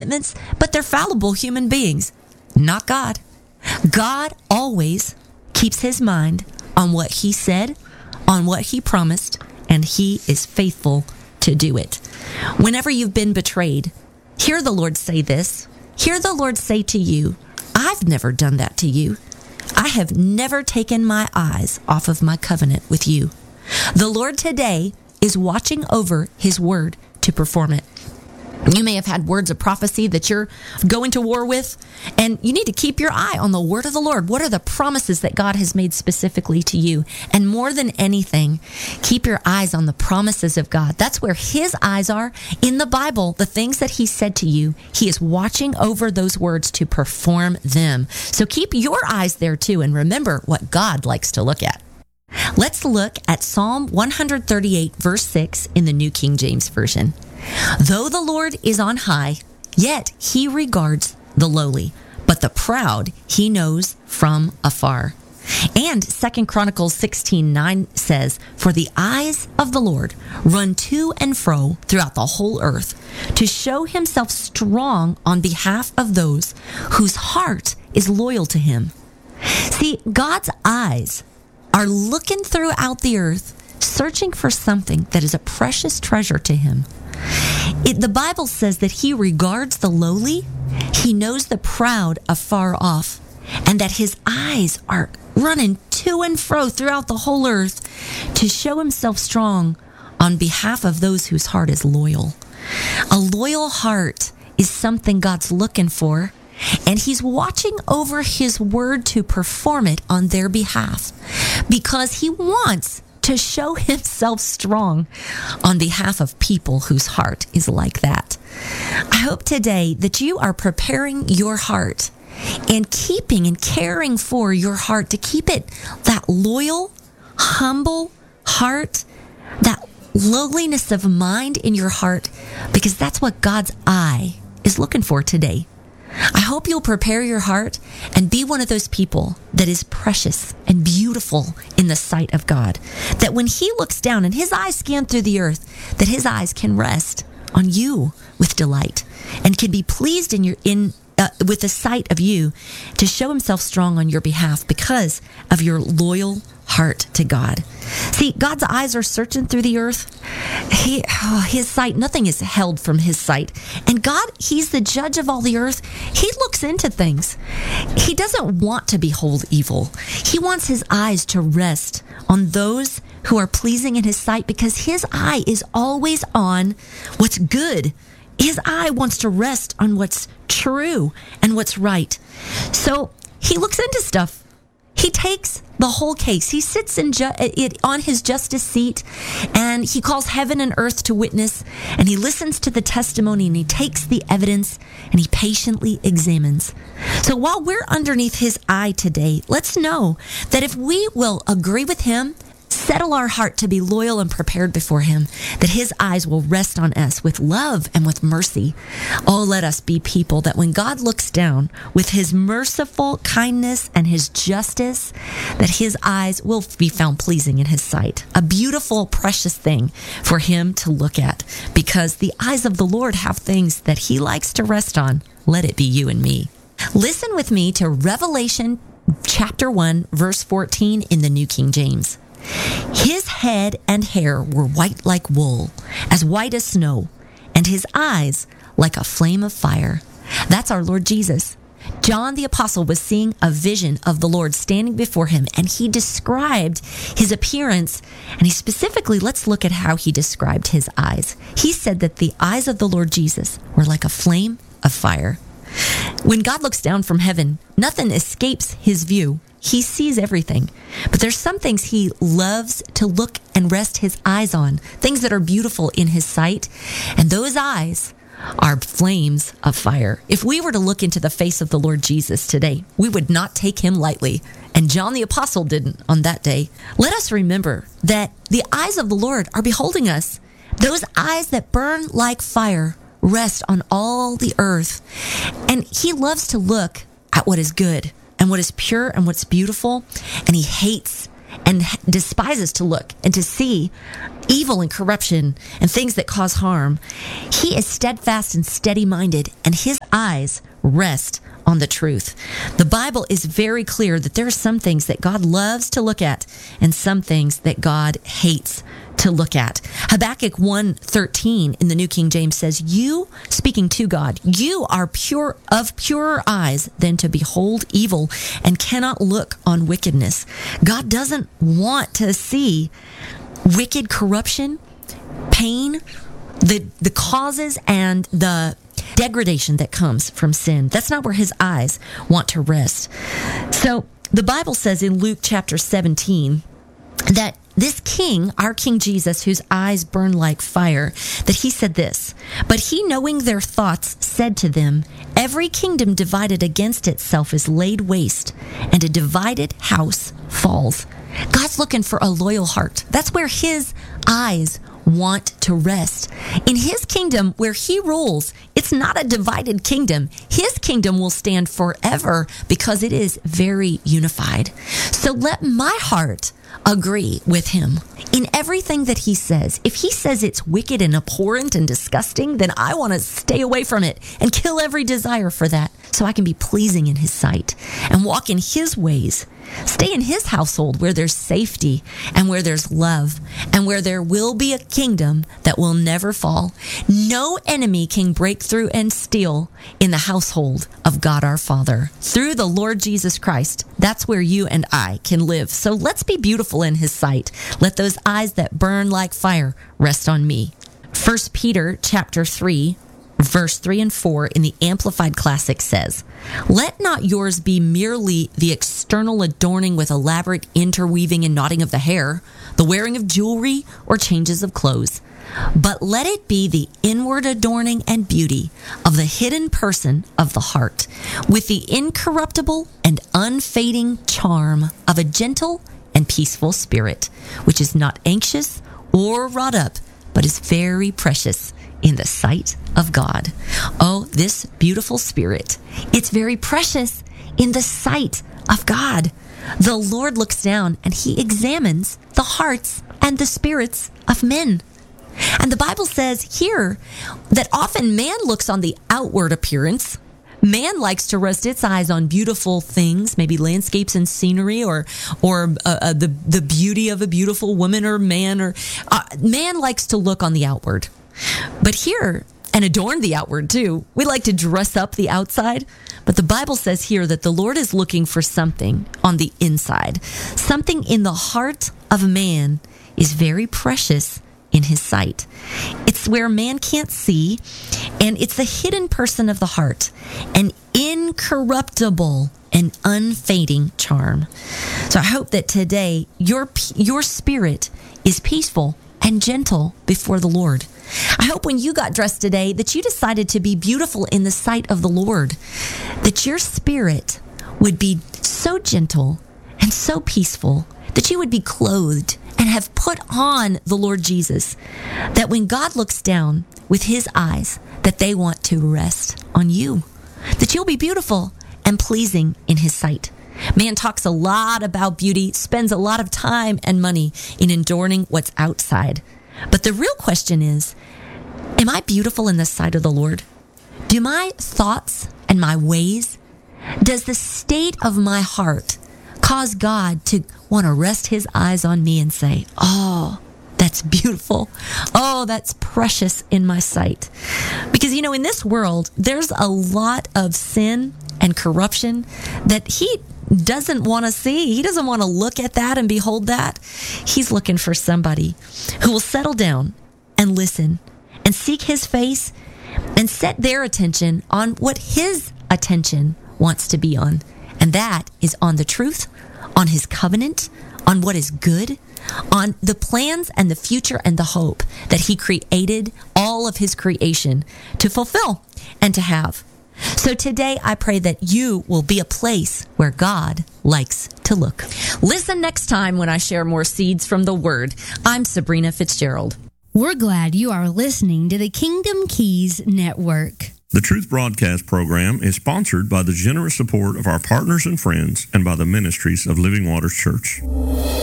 commitments, but they're fallible human beings. Not God. God always keeps his mind on what he said, on what he promised, and he is faithful to do it. Whenever you've been betrayed, hear the Lord say this. Hear the Lord say to you, I've never done that to you. I have never taken my eyes off of my covenant with you. The Lord today is watching over his word to perform it. You may have had words of prophecy that you're going to war with, and you need to keep your eye on the word of the Lord. What are the promises that God has made specifically to you? And more than anything, keep your eyes on the promises of God. That's where his eyes are in the Bible. The things that he said to you, he is watching over those words to perform them. So keep your eyes there too, and remember what God likes to look at. Let's look at Psalm 138, verse 6 in the New King James Version. Though the Lord is on high, yet he regards the lowly, but the proud he knows from afar. And 2 Chronicles 16:9 says, For the eyes of the Lord run to and fro throughout the whole earth, to show himself strong on behalf of those whose heart is loyal to him. See, God's eyes are looking throughout the earth, searching for something that is a precious treasure to him. The Bible says that he regards the lowly, he knows the proud afar off, and that his eyes are running to and fro throughout the whole earth to show himself strong on behalf of those whose heart is loyal. A loyal heart is something God's looking for, and he's watching over his word to perform it on their behalf because he wants to show himself strong on behalf of people whose heart is like that. I hope today that you are preparing your heart and keeping and caring for your heart to keep it that loyal, humble heart, that lowliness of mind in your heart, because that's what God's eye is looking for today. I hope you'll prepare your heart and be one of those people that is precious and beautiful in the sight of God. That when he looks down and his eyes scan through the earth, that his eyes can rest on you with delight and can be pleased with the sight of you to show himself strong on your behalf because of your loyal heart to God. See, God's eyes are searching through the earth. His sight, nothing is held from his sight. And God, he's the judge of all the earth. He looks into things. He doesn't want to behold evil. He wants his eyes to rest on those who are pleasing in his sight because his eye is always on what's good. His eye wants to rest on what's true and what's right. So he looks into stuff. He takes the whole case. He sits on his justice seat, and he calls heaven and earth to witness, and he listens to the testimony, and he takes the evidence, and he patiently examines. So while we're underneath his eye today, let's know that if we will agree with him, settle our heart to be loyal and prepared before him, that his eyes will rest on us with love and with mercy. Oh, let us be people that when God looks down with his merciful kindness and his justice, that his eyes will be found pleasing in his sight. A beautiful, precious thing for him to look at, because the eyes of the Lord have things that he likes to rest on. Let it be you and me. Listen with me to Revelation chapter 1, verse 14 in the New King James. His head and hair were white like wool, as white as snow, and his eyes like a flame of fire. That's our Lord Jesus. John the Apostle was seeing a vision of the Lord standing before him, and he described his appearance, and he specifically, let's look at how he described his eyes. He said that the eyes of the Lord Jesus were like a flame of fire. When God looks down from heaven, nothing escapes his view. He sees everything, but there's some things he loves to look and rest his eyes on, things that are beautiful in his sight, and those eyes are flames of fire. If we were to look into the face of the Lord Jesus today, we would not take him lightly, and John the Apostle didn't on that day. Let us remember that the eyes of the Lord are beholding us. Those eyes that burn like fire rest on all the earth, and he loves to look at what is good and what is pure and what's beautiful, and he hates and despises to look and to see evil and corruption and things that cause harm. He is steadfast and steady-minded, and his eyes rest on the truth. The Bible is very clear that there are some things that God loves to look at and some things that God hates to look at. Habakkuk 1:13 in the New King James says, "You," speaking to God, "you are pure of purer eyes than to behold evil and cannot look on wickedness." God doesn't want to see wicked corruption, pain, the causes and the degradation that comes from sin. That's not where his eyes want to rest. So the Bible says in Luke chapter 17 that this king, our King Jesus, whose eyes burn like fire, that he said this, "But he, knowing their thoughts, said to them, every kingdom divided against itself is laid waste, and a divided house falls." God's looking for a loyal heart. That's where his eyes want to rest. In his kingdom where he rules, it's not a divided kingdom. His kingdom will stand forever because it is very unified. So let my heart agree with him in everything that he says. If he says it's wicked and abhorrent and disgusting, then I want to stay away from it and kill every desire for that so I can be pleasing in his sight and walk in his ways. Stay in his household where there's safety and where there's love and where there will be a kingdom that will never fall. No enemy can break through and steal in the household of God our Father. Through the Lord Jesus Christ, that's where you and I can live. So let's be beautiful in his sight. Let those eyes that burn like fire rest on me. 1 Peter chapter 3, verse 3 and 4 in the Amplified Classic says, "Let not yours be merely the external adorning with elaborate interweaving and knotting of the hair, the wearing of jewelry or changes of clothes, but let it be the inward adorning and beauty of the hidden person of the heart, with the incorruptible and unfading charm of a gentle and peaceful spirit, which is not anxious or wrought up, but is very precious in the sight of God." Oh, this beautiful spirit, it's very precious in the sight of God. The Lord looks down and he examines the hearts and the spirits of men. And the Bible says here that often man looks on the outward appearance. Man likes to rest its eyes on beautiful things, maybe landscapes and scenery, or the beauty of a beautiful woman or man. Or man likes to look on the outward, but here, and adorn the outward too. We like to dress up the outside, but the Bible says here that the Lord is looking for something on the inside. Something in the heart of man is very precious in his sight. It's where man can't see, and it's the hidden person of the heart, an incorruptible and unfading charm. So I hope that today your spirit is peaceful and gentle before the Lord. I hope when you got dressed today that you decided to be beautiful in the sight of the Lord, that your spirit would be so gentle and so peaceful that you would be clothed and have put on the Lord Jesus, that when God looks down with his eyes, that they want to rest on you, that you'll be beautiful and pleasing in his sight. Man talks a lot about beauty, spends a lot of time and money in adorning what's outside. But the real question is, am I beautiful in the sight of the Lord? Do my thoughts and my ways, does the state of my heart cause God to want to rest his eyes on me and say, "Oh, that's beautiful. Oh, that's precious in my sight"? Because, in this world, there's a lot of sin and corruption that he doesn't want to see. He doesn't want to look at that and behold that. He's looking for somebody who will settle down and listen and seek his face and set their attention on what his attention wants to be on. And that is on the truth, on his covenant, on what is good, on the plans and the future and the hope that he created all of his creation to fulfill and to have. So today I pray that you will be a place where God likes to look. Listen next time when I share more seeds from the Word. I'm Sabrina Fitzgerald. We're glad you are listening to the Kingdom Keys Network. The Truth Broadcast program is sponsored by the generous support of our partners and friends and by the ministries of Living Waters Church.